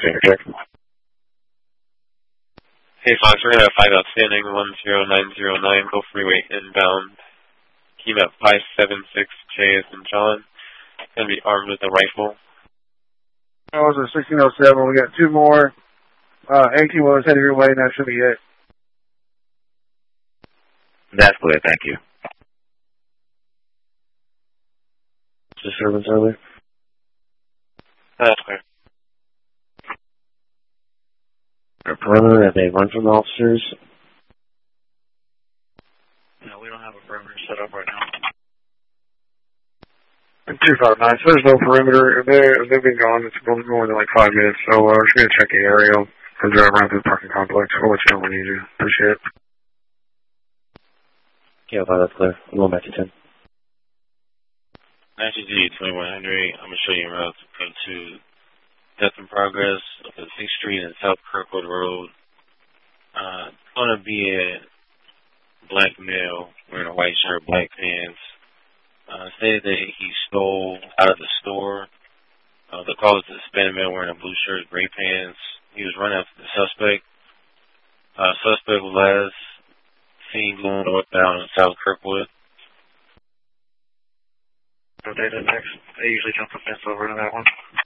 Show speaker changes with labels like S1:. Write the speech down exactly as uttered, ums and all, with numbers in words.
S1: finger check.
S2: Hey Fox, we're gonna have five outstanding, one zero nine zero nine, go freeway inbound. Key map five seven six, J as in John. Gonna be armed with a rifle.
S3: That was a sixteen oh seven. We got two more. Uh, eighteen was headed your way, and that should be it.
S1: That's clear, thank you. Disturbance earlier?
S2: That's clear.
S1: Our perimeter, have they run from the officers?
S4: No, we don't have a perimeter set up right now.
S3: two five nine, so there's no perimeter. They're, they've been gone. It's been more than like five minutes, so uh, we're just going to check the area and drive around through the parking complex. We'll let you know when we need you. Appreciate it.
S1: Yeah, well, that's clear. I'm going back to ten.
S2: ninety G twenty-one hundred, I'm going to show you a route to come to Death in Progress up at sixth Street and South Kirkwood Road. Uh, it's going to be a black male wearing a white shirt, black pants. Uh, stated that he stole out of the store. Uh, the call is the Hispanic male wearing a blue shirt, gray pants. He was running after the suspect. Uh, suspect was last seen going northbound in South Kirkwood.
S4: So they did next. They usually jump the fence over to that one.